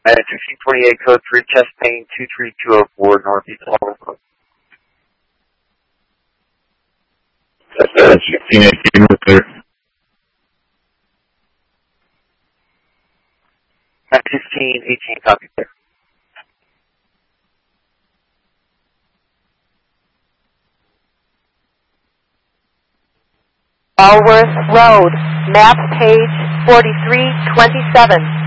At 1628 code 3, test main 23204 Northeast Lava. That's 1618 with clear. At 1618, copy clear. Walworth Road, map page 4327.